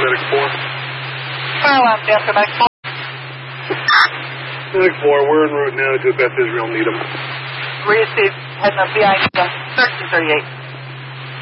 Medic 4. Alarm, Delta Medic 4. Medic 4, we're en route now to Beth Israel Needham. Received. Heading up behind 1338.